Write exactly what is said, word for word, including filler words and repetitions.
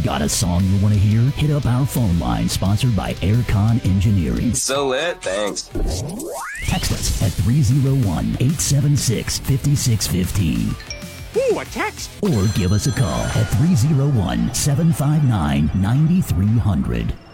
Got a song you want to hear? Hit up our phone line sponsored by Aircon Engineering. So lit, thanks. Text us at three oh one, eight seven six, five six one five. Ooh, a text. Or give us a call at three oh one, seven five nine, nine three zero zero.